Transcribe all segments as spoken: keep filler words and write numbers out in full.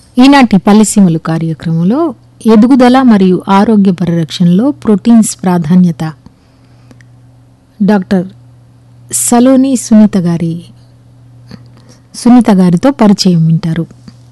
ఈనాటి పల్లెసీమలు కార్యక్రమంలో ఎదుగుదల మరియు ఆరోగ్య పరిరక్షణలో ప్రోటీన్స్ ప్రాధాన్యత డాక్టర్ సలోని సునీత గారి సునీత గారితో పరిచయం వింటారు.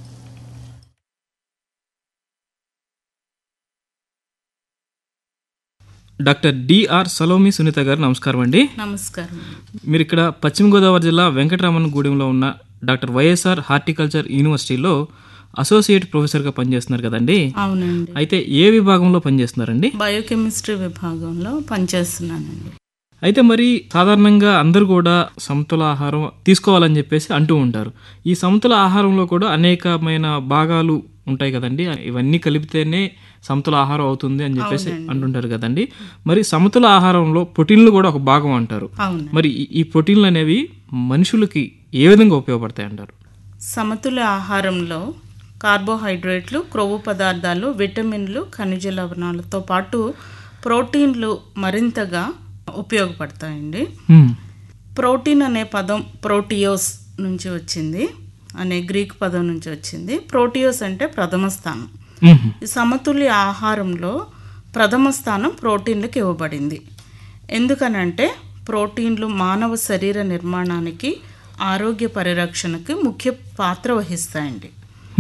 డాక్టర్ డిఆర్ సలోమి సునీత గారు నమస్కారం అండి. నమస్కారం. మీరు ఇక్కడ పశ్చిమ గోదావరి జిల్లా వెంకటరామన్ గూడెంలో ఉన్న డాక్టర్ వైఎస్ఆర్ హార్టికల్చర్ యూనివర్సిటీలో అసోసియేట్ ప్రొఫెసర్గా పనిచేస్తున్నారు కదండి. అవునండి. అయితే ఏ విభాగంలో పనిచేస్తున్నారండి? బయోకెమిస్ట్రీ విభాగంలో పనిచేస్తున్నానండి. అయితే మరి సాధారణంగా అందరూ కూడా సమతుల ఆహారం తీసుకోవాలని చెప్పేసి అంటూ ఉంటారు. ఈ సమతుల ఆహారంలో కూడా అనేకమైన భాగాలు ఉంటాయి కదండి, ఇవన్నీ కలిపితేనే సమతుల ఆహారం అవుతుంది అని చెప్పేసి అంటుంటారు కదండి. మరి సమతుల ఆహారంలో ప్రోటీన్లు కూడా ఒక భాగం అంటారు. మరి ఈ ప్రోటీన్లు అనేవి మనుషులకి ఏ విధంగా ఉపయోగపడతాయి అంటారు? సమతుల ఆహారంలో కార్బోహైడ్రేట్లు, క్రొవ్వు పదార్థాలు, విటమిన్లు, ఖనిజ లవణాలతో పాటు ప్రోటీన్లు మరింతగా ఉపయోగపడతాయండి. ప్రోటీన్ అనే పదం ప్రోటియోస్ నుంచి వచ్చింది, అనే గ్రీక్ పదం నుంచి వచ్చింది. ప్రోటియోస్ అంటే ప్రథమ స్థానం. ఈ సమతుల్య ఆహారంలో ప్రథమ స్థానం ప్రోటీన్లకు ఇవ్వబడింది. ఎందుకనంటే ప్రోటీన్లు మానవ శరీర నిర్మాణానికి, ఆరోగ్య పరిరక్షణకి ముఖ్య పాత్ర వహిస్తాయండి.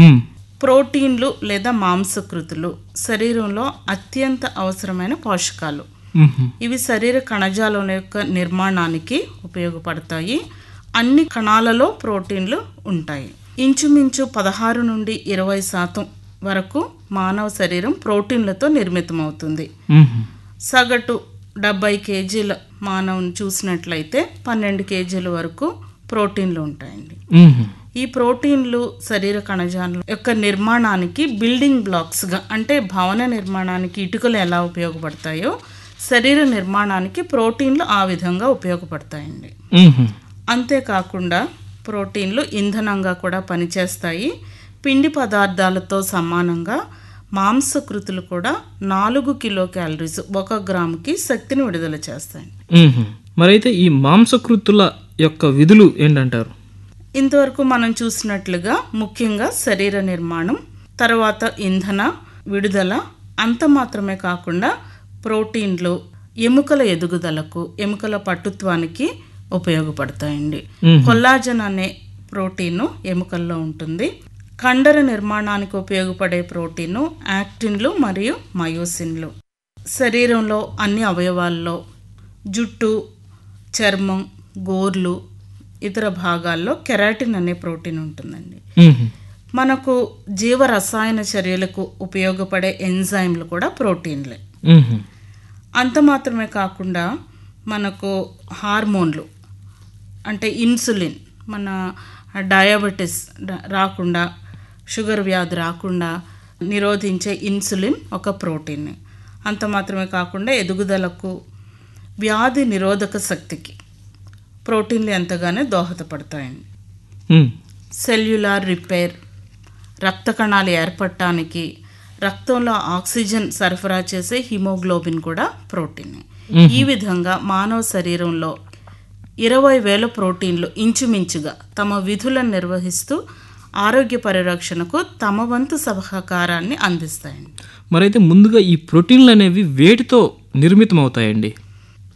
ప్రోటీన్లు లేదా మాంసకృతులు శరీరంలో అత్యంత అవసరమైన పోషకాలు. ఇవి శరీర కణజాలం యొక్క నిర్మాణానికి ఉపయోగపడతాయి. అన్ని కణాలలో ప్రోటీన్లు ఉంటాయి. ఇంచుమించు పదహారు నుండి ఇరవై శాతం వరకు మానవ శరీరం ప్రోటీన్లతో నిర్మితమవుతుంది. సగటు డెబ్బై కేజీల మానవుని చూసినట్లయితే పన్నెండు కేజీల వరకు ప్రోటీన్లు ఉంటాయండి. ఈ ప్రోటీన్లు శరీర కణజాలం యొక్క నిర్మాణానికి బిల్డింగ్ బ్లాక్స్గా, అంటే భవన నిర్మాణానికి ఇటుకలు ఎలా ఉపయోగపడతాయో శరీర నిర్మాణానికి ప్రోటీన్లు ఆ విధంగా ఉపయోగపడతాయండి. అంతేకాకుండా ప్రోటీన్లు ఇంధనంగా కూడా పనిచేస్తాయి. పిండి పదార్థాలతో సమానంగా మాంసకృతులు కూడా నాలుగు కిలో క్యాలరీస్ ఒక గ్రాముకి శక్తిని విడుదల చేస్తాయి. మరైతే ఈ మాంసకృతుల యొక్క విధులు ఏంటంటారు? ఇంతవరకు మనం చూసినట్లుగా ముఖ్యంగా శరీర నిర్మాణం, తర్వాత ఇంధన విడుదల, అంత మాత్రమే కాకుండా ప్రోటీన్లు ఎముకల ఎదుగుదలకు, ఎముకల పట్టుత్వానికి ఉపయోగపడతాయండి. కొల్లాజన్ అనే ప్రోటీను ఎముకల్లో ఉంటుంది. కండర నిర్మాణానికి ఉపయోగపడే ప్రోటీను యాక్టిన్లు మరియు మయోసిన్లు. శరీరంలో అన్ని అవయవాల్లో, జుట్టు, చర్మం, గోర్లు, ఇతర భాగాల్లో కెరాటిన్ అనే ప్రోటీన్ ఉంటుందండి. మనకు జీవ రసాయన చర్యలకు ఉపయోగపడే ఎంజైమ్లు కూడా ప్రోటీన్లే. అంత మాత్రమే కాకుండా మనకు హార్మోన్లు, అంటే ఇన్సులిన్, మన డయాబెటీస్ రాకుండా, షుగర్ వ్యాధి రాకుండా నిరోధించే ఇన్సులిన్ ఒక ప్రోటీన్. అంత మాత్రమే కాకుండా ఎదుగుదలకు, వ్యాధి నిరోధక శక్తికి ప్రోటీన్లు ఎంతగానో దోహదపడతాయండి. సెల్యులార్ రిపేర్, రక్త కణాలు ఏర్పడటానికి, రక్తంలో ఆక్సిజన్ సరఫరా చేసే హిమోగ్లోబిన్ కూడా ప్రోటీన్. ఈ విధంగా మానవ శరీరంలో ఇరవై వేల ప్రోటీన్లు ఇంచుమించుగా తమ విధులను నిర్వహిస్తూ ఆరోగ్య పరిరక్షణకు తమ వంతు సహకారాన్ని అందిస్తాయండి. మరైతే ముందుగా ఈ ప్రోటీన్లు అనేవి వేటితో నిర్మితం అవుతాయండి?